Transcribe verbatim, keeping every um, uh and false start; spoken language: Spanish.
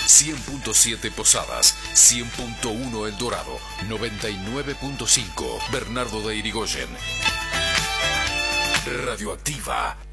cien punto siete Posadas, cien punto uno El Dorado, noventa y nueve punto cinco Bernardo de Irigoyen. Radioactiva.